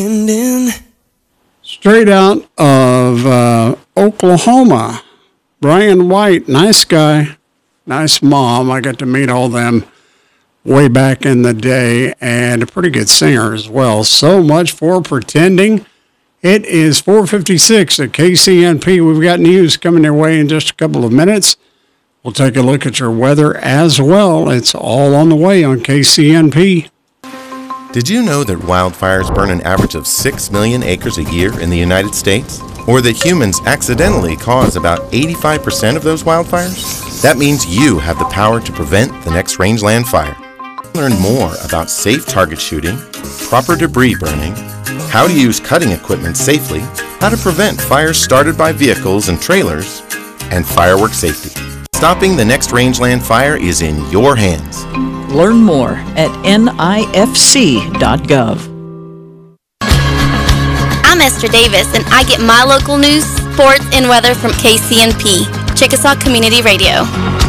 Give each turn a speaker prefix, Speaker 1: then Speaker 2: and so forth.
Speaker 1: Straight out of Oklahoma, Brian White, nice guy, nice mom. I got to meet all them way back in the day, and a pretty good singer as well. So much for pretending. It is 4:56 at KCNP. We've got news coming your way in just a couple of minutes. We'll take a look at your weather as well. It's all on the way on KCNP.
Speaker 2: Did you know that wildfires burn an average of 6 million acres a year in the United States? Or that humans accidentally cause about 85% of those wildfires? That means you have the power to prevent the next rangeland fire. Learn more about safe target shooting, proper debris burning, how to use cutting equipment safely, how to prevent fires started by vehicles and trailers, and firework safety. Stopping the next rangeland fire is in your hands.
Speaker 3: Learn more at nifc.gov.
Speaker 4: I'm Esther Davis, and I get my local news, sports, and weather from KCNP, Chickasaw Community Radio.